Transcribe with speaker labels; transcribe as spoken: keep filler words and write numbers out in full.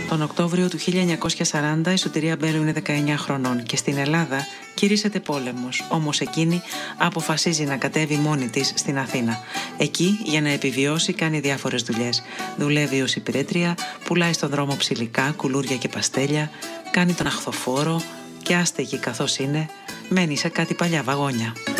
Speaker 1: Τον Οκτώβριο του χίλια εννιακόσια σαράντα η Σωτηρία Μπέλου είναι δεκαεννιά χρονών και στην Ελλάδα κηρύσσεται πόλεμος. Όμως εκείνη αποφασίζει να κατέβει μόνη της στην Αθήνα. Εκεί, για να επιβιώσει, κάνει διάφορες δουλειές. Δουλεύει ως υπηρέτρια, πουλάει στον δρόμο ψηλικά, κουλούρια και παστέλια, κάνει τον αχθοφόρο και άστεγη καθώς είναι, μένει σε κάτι παλιά βαγόνια.